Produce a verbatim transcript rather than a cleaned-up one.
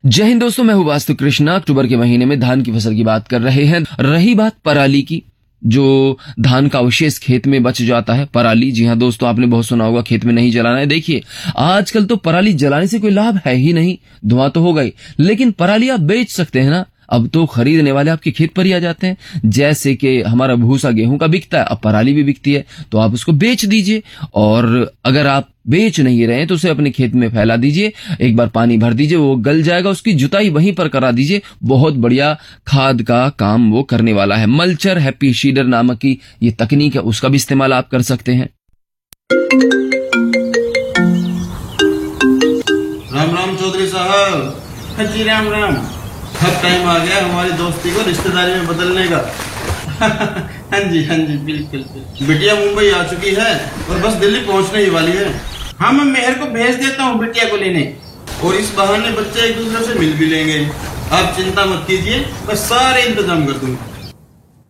जय हिंद दोस्तों, मैं हूं वास्तु कृष्णा। अक्टूबर के महीने में धान की फसल की बात कर रहे हैं। रही बात पराली की, जो धान का अवशेष खेत में बच जाता है, पराली। जी हां दोस्तों, आपने बहुत सुना होगा खेत में नहीं जलाना है। देखिए, आजकल तो पराली जलाने से कोई लाभ है ही नहीं, धुआं तो होगा ही, लेकिन पराली आप बेच सकते हैं ना। अब तो खरीदने वाले आपके खेत पर ही आ जाते हैं। जैसे कि हमारा भूसा गेहूं का बिकता है, अब पराली भी बिकती है, तो आप उसको बेच दीजिए। और अगर आप बेच नहीं रहे हैं तो उसे अपने खेत में फैला दीजिए, एक बार पानी भर दीजिए, वो गल जाएगा, उसकी जुताई वहीं पर करा दीजिए। बहुत बढ़िया खाद का काम वो करने वाला है। मल्चर हैप्पी सीडर नामक की ये तकनीक है, उसका भी इस्तेमाल आप कर सकते हैं। राम राम चौधरी साहब। हाँ जी, राम राम। अब टाइम आ गया हमारी दोस्ती को रिश्तेदारी में बदलने का। हाँ जी हाँ जी, बिल्कुल बिल्कुल। बिटिया मुंबई आ चुकी है और बस दिल्ली पहुंचने ही वाली है। हाँ, मैं मेहर को भेज देता हूँ बिटिया को लेने। और इस बहाने बच्चे एक दूसरे से मिल भी लेंगे। आप चिंता मत कीजिए, मैं सारे इंतजाम कर दूंगा।